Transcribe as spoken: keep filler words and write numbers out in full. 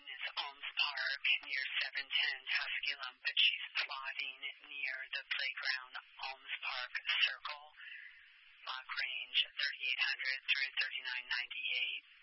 is Alms Park near seven ten Tusculum, but she's plotting near the playground Alms Park Circle, lock range thirty-eight hundred through thirty-nine ninety-eight.